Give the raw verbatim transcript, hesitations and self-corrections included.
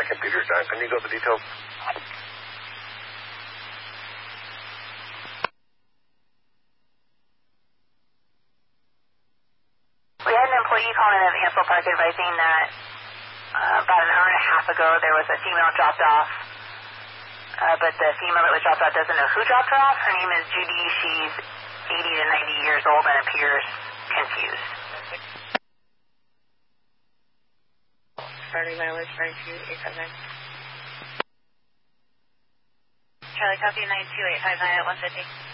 computer time. Can you go to the details? We had an employee call in at Ansel Park advising that uh, about an hour and a half ago there was a female dropped off, uh, but the female that was dropped off doesn't know who dropped her off. Her name is Judy. She's eighty to ninety years old and appears confused. Starting mileage nine two eight five nine. Charlie, copy nine two eight five nine at one fifty.